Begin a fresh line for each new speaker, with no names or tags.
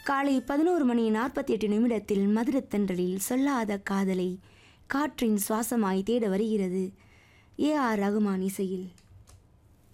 காலை 11:48 மதுரத்தன்றலில் சொல்லாத காதலை காற்றின் சுவாசமாய் தேட வருகிறது. ஏ.ஆர். ரகுமான் இசையில்.